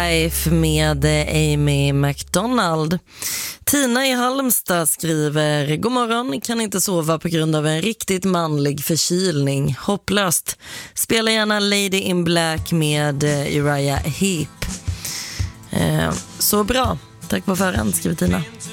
Life med Amy McDonald. Tina i Halmstad skriver: God morgon, kan inte sova på grund av en riktigt manlig förkylning. Hopplöst. Spela gärna Lady in Black med Uriah Heep. Så bra. Tack på förhand, skriver Tina.